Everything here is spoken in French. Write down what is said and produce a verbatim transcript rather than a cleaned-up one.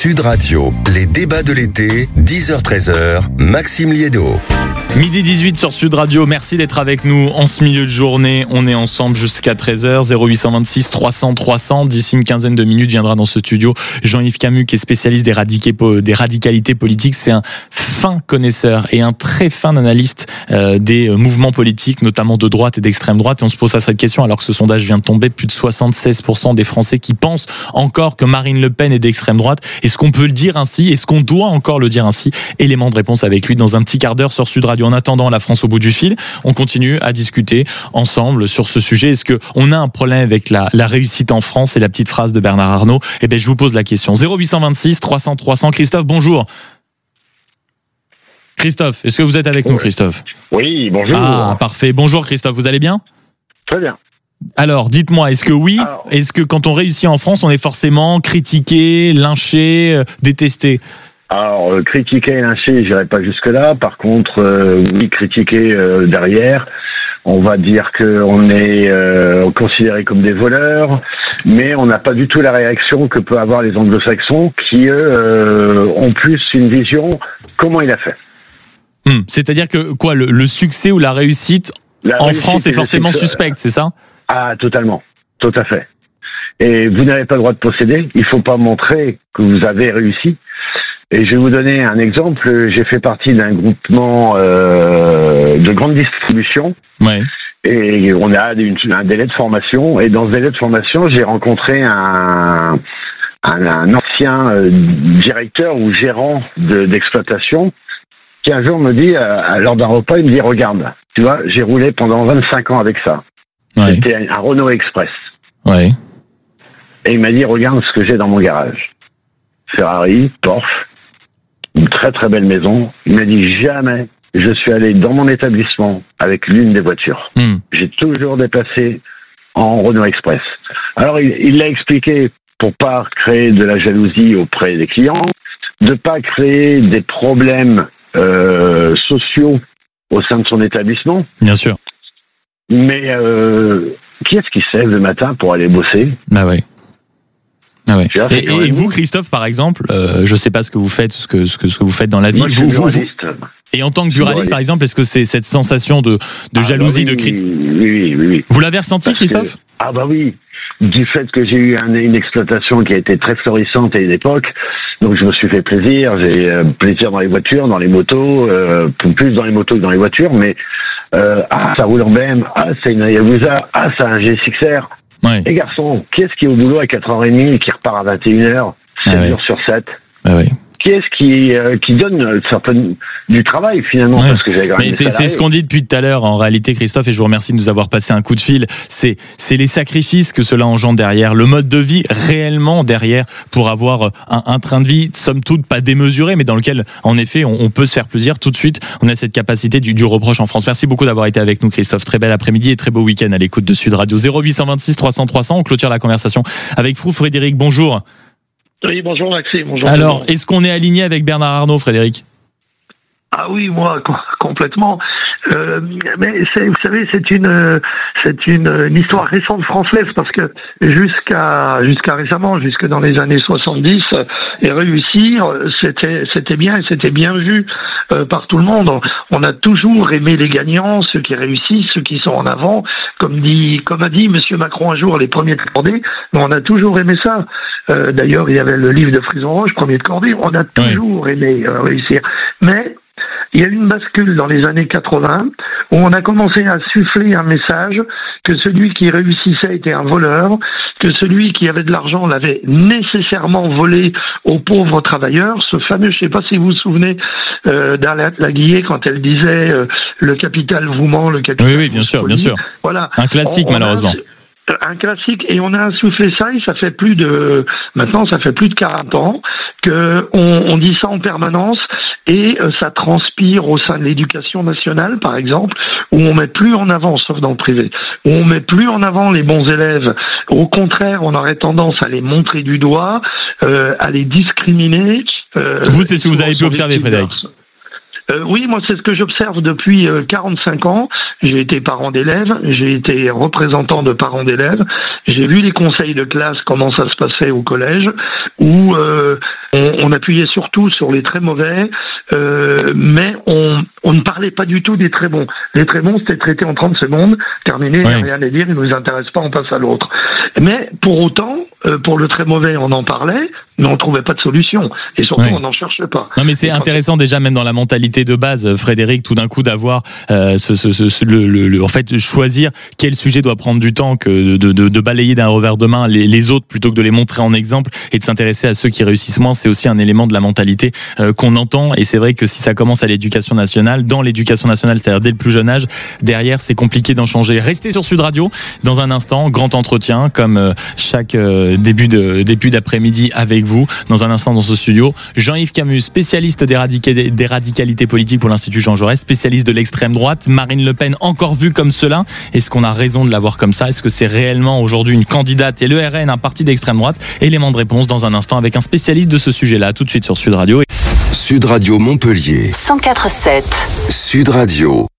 Sud Radio, les débats de l'été, dix heures treize heures, Maxime Liédo. Midi dix-huit sur Sud Radio, merci d'être avec nous en ce milieu de journée. On est ensemble jusqu'à treize heures, zéro huit cent vingt-six trois cents trois cents. D'ici une quinzaine de minutes viendra dans ce studio Jean-Yves Camus, qui est spécialiste des, radica- des radicalités politiques. C'est un fin connaisseur et un très fin analyste euh, des mouvements politiques, notamment de droite et d'extrême droite. Et on se pose à cette question alors que ce sondage vient de tomber. Plus de soixante-seize pour cent des Français qui pensent encore que Marine Le Pen est d'extrême droite. Est-ce qu'on peut le dire ainsi? Est-ce qu'on doit encore le dire ainsi? Élément de réponse avec lui dans un petit quart d'heure sur Sud Radio. En attendant la France au bout du fil, on continue à discuter ensemble sur ce sujet. Est-ce qu'on a un problème avec la, la réussite en France? Et la petite phrase de Bernard Arnault. Eh bien, je vous pose la question. zéro huit cent vingt-six trois cents trois cents. Christophe, bonjour. Christophe, est-ce que vous êtes avec nous, Christophe? Oui, bonjour. Ah, parfait. Bonjour, Christophe, vous allez bien? Très bien. Alors, dites-moi, est-ce que oui, Alors, est-ce que quand on réussit en France, on est forcément critiqué, lynché, euh, détesté? Alors, euh, critiquer et lyncher, j'irai pas jusque-là. Par contre, euh, oui, critiquer euh, derrière, on va dire qu'on est euh, considéré comme des voleurs, mais on n'a pas du tout la réaction que peuvent avoir les anglo-saxons qui, eux, euh, ont plus une vision comment il a fait. Hum, c'est-à-dire que, quoi, le, le succès ou la réussite La en réussite France et est le forcément succès- suspecte, c'est ça? Ah, totalement. Tout à fait. Et vous n'avez pas le droit de posséder. Il faut pas montrer que vous avez réussi. Et je vais vous donner un exemple. J'ai fait partie d'un groupement euh, de grande distribution. Ouais. Et on a une, un délai de formation. Et dans ce délai de formation, j'ai rencontré un, un, un ancien euh, directeur ou gérant de, d'exploitation qui un jour me dit, euh, lors d'un repas, il me dit, regarde, tu vois, j'ai roulé pendant vingt-cinq ans avec ça. Ouais. C'était un Renault Express. Ouais. Et il m'a dit, regarde ce que j'ai dans mon garage. Ferrari, Porsche, une très très belle maison. Il m'a dit, jamais je suis allé dans mon établissement avec l'une des voitures. Hum. J'ai toujours déplacé en Renault Express. Alors il il l'a expliqué pour pas créer de la jalousie auprès des clients, de pas créer des problèmes euh, sociaux au sein de son établissement. Bien sûr. Mais euh, qui est-ce qui se lève le matin pour aller bosser? Bah ouais. Ah ouais. Je veux dire, c'est Et, quand et même- vous, Christophe, par exemple, euh, je sais pas ce que vous faites, ce que ce que, ce que vous faites dans la vie. Moi, je suis vous, vous- vous- buraliste. et en tant que Je suis buraliste, buraliste. par exemple, est-ce que c'est cette sensation de, de Ah, jalousie, bah de oui, critique, oui, oui, oui, oui. vous l'avez ressenti, Parce que- Christophe? Ah bah oui, du fait que j'ai eu un- une exploitation qui a été très florissante à une époque, donc je me suis fait plaisir, j'ai euh, plaisir dans les voitures, dans les motos, euh, plus dans les motos que dans les voitures, mais euh, ah ça roule en B M, ah c'est une Hayabusa, ah c'est un G S X R. Ouais. Les garçons, qui est-ce qui est au boulot à quatre heures trente et qui repart à vingt et une heures, sept Ah ouais. jours sur sept? Ah ouais. Qui est-ce qui, euh, qui donne euh, certaines, du travail finalement, Ouais. parce que j'ai Mais c'est, c'est ce qu'on dit depuis tout à l'heure, en réalité, Christophe, et je vous remercie de nous avoir passé un coup de fil. C'est, c'est les sacrifices que cela engendre derrière, le mode de vie réellement derrière, pour avoir un, un train de vie, somme toute, pas démesuré, mais dans lequel, en effet, on, on peut se faire plaisir tout de suite. On a cette capacité du, du reproche en France. Merci beaucoup d'avoir été avec nous, Christophe. Très bel après-midi et très beau week-end à l'écoute de Sud Radio. zéro huit cent vingt-six trois cents trois cents. On clôture la conversation avec Frou Frédéric. Bonjour. Oui, bonjour Maxime. Bonjour. Alors, Bonjour. est-ce qu'on est aligné avec Bernard Arnault, Frédéric? Ah oui, moi com- complètement. Euh, mais c'est, vous savez, c'est une, euh, c'est une, une histoire récente française parce que jusqu'à jusqu'à récemment, jusque dans les années soixante-dix, euh, et réussir, euh, c'était c'était bien, et c'était bien vu euh, par tout le monde. On a toujours aimé les gagnants, ceux qui réussissent, ceux qui sont en avant. Comme dit, comme a dit Monsieur Macron un jour, les premiers de cordée. Mais on a toujours aimé ça. Euh, d'ailleurs, il y avait le livre de Frison Roche, premier de cordée. On a toujours aimé euh, réussir, mais il y a eu une bascule dans les années quatre-vingts où on a commencé à suffler un message que celui qui réussissait était un voleur, que celui qui avait de l'argent l'avait nécessairement volé aux pauvres travailleurs. Ce fameux, je ne sais pas si vous vous souvenez euh, d'Arlette Laguillet quand elle disait euh, le capital vous ment, le capital Oui, oui, bien vous sûr, spolie. bien sûr. Voilà. Un classique, On- on a- malheureusement. Un classique, et on a insufflé ça, et ça fait plus de, maintenant ça fait plus de quarante ans que on, on dit ça en permanence, et euh, ça transpire au sein de l'éducation nationale, par exemple, où on met plus en avant, sauf dans le privé, où on met plus en avant les bons élèves. Au contraire, on aurait tendance à les montrer du doigt, euh, à les discriminer. Euh, Vous, c'est ce que vous avez pu sur observer, les Frédéric. Euh, oui, moi c'est ce que j'observe depuis euh, quarante-cinq ans. j'ai été parent d'élèves, j'ai été représentant de parents d'élèves, j'ai vu les conseils de classe, comment ça se passait au collège, où euh, on, on appuyait surtout sur les très mauvais, euh, mais on, on ne parlait pas du tout des très bons. Les très bons, c'était traité en trente secondes, terminé, il n'y a rien à dire, ils ne nous intéressent pas, on passe à l'autre. Mais pour autant, euh, pour le très mauvais, on en parlait, mais on ne trouvait pas de solution. Et surtout, ouais. on n'en cherche pas. Non, mais c'est intéressant déjà, même dans la mentalité de base, Frédéric, tout d'un coup, d'avoir euh, ce, ce, ce, le, le, le, en fait, choisir quel sujet doit prendre du temps que de, de, de balayer d'un revers de main les, les autres plutôt que de les montrer en exemple et de s'intéresser à ceux qui réussissent moins. C'est aussi un élément de la mentalité euh, qu'on entend. Et c'est vrai que si ça commence à l'éducation nationale, dans l'éducation nationale, c'est-à-dire dès le plus jeune âge, derrière, c'est compliqué d'en changer. Restez sur Sud Radio. Dans un instant, grand entretien, comme euh, chaque euh, début de début d'après-midi avec vous. Dans un instant, dans ce studio, Jean-Yves Camus, spécialiste des, radica- des radicalités politiques pour l'Institut Jean Jaurès, spécialiste de l'extrême droite. Marine Le Pen, encore vue comme cela. Est-ce qu'on a raison de la voir comme ça? Est-ce que c'est réellement aujourd'hui une candidate et le R N, un parti d'extrême droite? Élément de réponse dans un instant avec un spécialiste de ce sujet-là. Tout de suite sur Sud Radio. Sud Radio Montpellier. cent quatre virgule sept. Sud Radio.